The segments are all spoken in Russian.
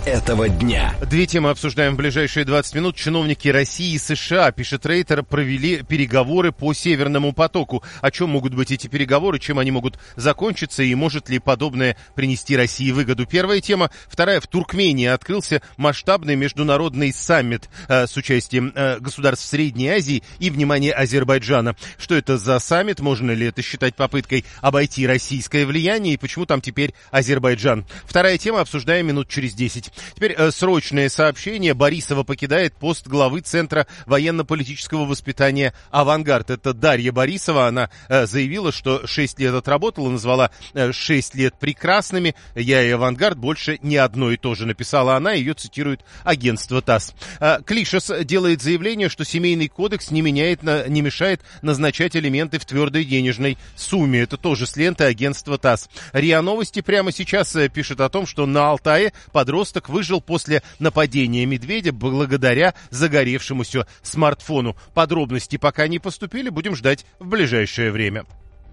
этого дня. Две темы обсуждаем в ближайшие 20 минут. Чиновники России и США, пишет Рейтер, провели переговоры по Северному потоку. О чем могут быть эти переговоры, чем они могут закончиться и может ли подобное принести России выгоду? Первая тема. Вторая. В Туркмении открылся масштабный международный саммит с участием государств Средней Азии и, внимание, Азербайджана. Что это за саммит? Можно ли это считать попыткой обойти российское влияние? И почему там теперь Азербайджан? Вторая тема. Обсуждаем минут через 10. Теперь срочное сообщение. Борисова покидает пост главы Центра военно-политического воспитания «Авангард». Это Дарья Борисова. Она заявила, что 6 лет отработала, назвала 6 лет прекрасными. Я и «Авангард» больше не одно и то же, написала она. Ее цитирует агентство ТАСС. Клишес делает заявление, что семейный кодекс не мешает назначать алименты в твердой денежной сумме. Это тоже с ленты агентства ТАСС. РИА Новости прямо сейчас пишет о том, что на Алтае подросток выжил после нападения медведя благодаря загоревшемуся смартфону. Подробности пока не поступили, будем ждать в ближайшее время.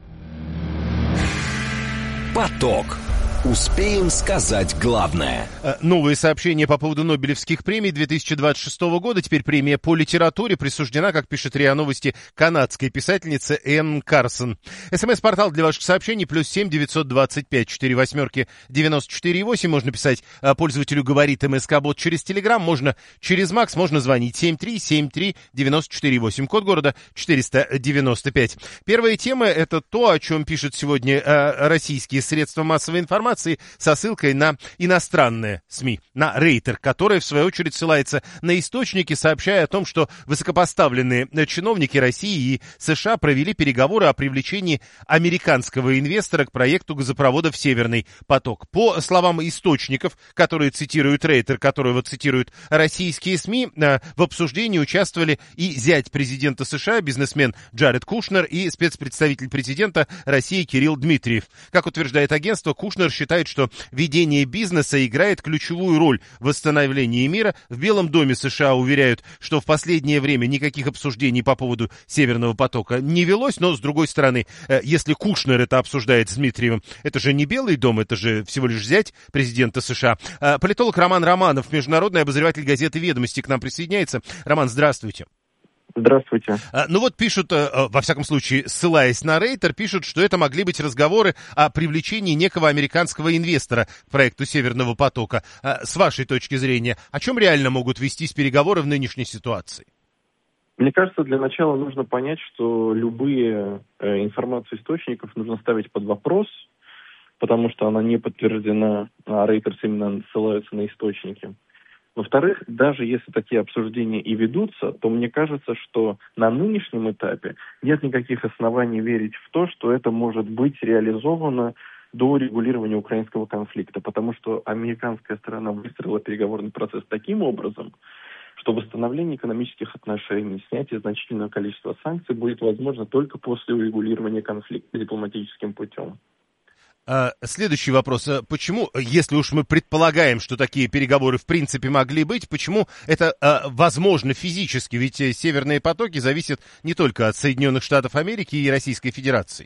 Поток. Успеем сказать главное. Новые сообщения по поводу Нобелевских премий 2026 года. Теперь премия по литературе присуждена, как пишет РИА Новости, канадской писательнице Энн Карсон. СМС-портал для ваших сообщений +7 925 48 94 8. Можно писать пользователю «Говорит МСК-бот» через Телеграм, можно через Макс, можно звонить 7373 94 8. Код города 495. Первая тема — это то, о чем пишут сегодня российские средства массовой информации, со ссылкой на иностранные СМИ, на Рейтер, которая, в свою очередь, ссылается на источники, сообщая о том, что высокопоставленные чиновники России и США провели переговоры о привлечении американского инвестора к проекту газопровода в Северный поток. По словам источников, которые цитируют Рейтер, которого цитируют российские СМИ, в обсуждении участвовали и зять президента США, бизнесмен Джаред Кушнер, и спецпредставитель президента России Кирилл Дмитриев. Как утверждает агентство, Кушнер считает, что ведение бизнеса играет ключевую роль в восстановлении мира. В Белом доме США уверяют, что в последнее время никаких обсуждений по поводу Северного потока не велось, но, с другой стороны, если Кушнер это обсуждает с Дмитриевым, это же не Белый дом, это же всего лишь зять президента США. Политолог Роман Романов, международный обозреватель газеты «Ведомости», к нам присоединяется. Роман, здравствуйте. Здравствуйте. Ну вот пишут, во всяком случае, ссылаясь на Рейтер, пишут, что это могли быть разговоры о привлечении некого американского инвестора к проекту Северного потока. С вашей точки зрения, о чем реально могут вестись переговоры в нынешней ситуации? Мне кажется, для начала нужно понять, что любые информации источников нужно ставить под вопрос, потому что она не подтверждена, а Рейтер именно ссылается на источники. Во-вторых, даже если такие обсуждения и ведутся, то мне кажется, что на нынешнем этапе нет никаких оснований верить в то, что это может быть реализовано до регулирования украинского конфликта, потому что американская сторона выстроила переговорный процесс таким образом, что восстановление экономических отношений, снятие значительного количества санкций будет возможно только после урегулирования конфликта дипломатическим путем. Следующий вопрос. Почему, если уж мы предполагаем, что такие переговоры в принципе могли быть, почему это возможно физически? Ведь северные потоки зависят не только от Соединенных Штатов Америки и Российской Федерации.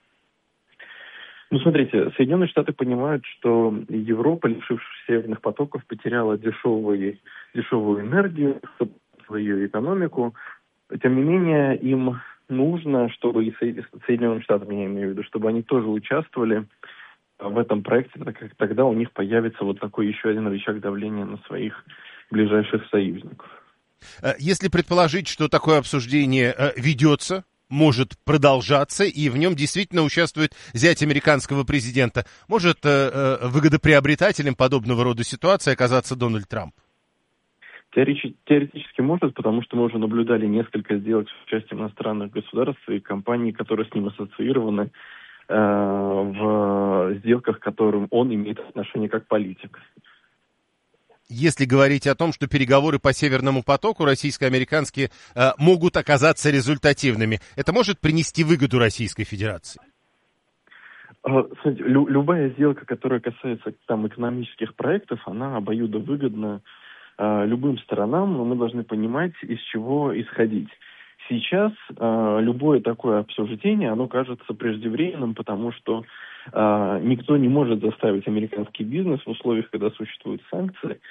Ну, смотрите, Соединенные Штаты понимают, что Европа, лишившись северных потоков, потеряла дешевую энергию, свою экономику. Тем не менее, им нужно, чтобы и Соединенным Штатам, я имею в виду, чтобы они тоже участвовали в этом проекте, так как тогда у них появится вот такой еще один рычаг давления на своих ближайших союзников. Если предположить, что такое обсуждение ведется, может продолжаться, и в нем действительно участвует зять американского президента, может выгодоприобретателем подобного рода ситуации оказаться Дональд Трамп? Теоретически может, потому что мы уже наблюдали несколько сделок с участием иностранных государств и компаний, которые с ним ассоциированы в сделках, к которым он имеет отношение как политик. Если говорить о том, что переговоры по Северному потоку российско-американские могут оказаться результативными, это может принести выгоду Российской Федерации? Смотрите, любая сделка, которая касается там экономических проектов, она обоюдовыгодна любым сторонам, но мы должны понимать, из чего исходить. Сейчас любое такое обсуждение, оно кажется преждевременным, потому что никто не может заставить американский бизнес в условиях, когда существуют санкции,